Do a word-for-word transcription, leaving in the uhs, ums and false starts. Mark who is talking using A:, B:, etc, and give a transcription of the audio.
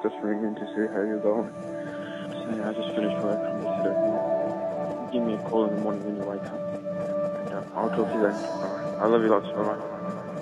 A: just ringing to see how you're going. So yeah, I just finished work. I'm just sitting here. Give me a call in the morning when you wake up. And uh, I'll talk to you then. Alright. I love you lots. Bye-bye.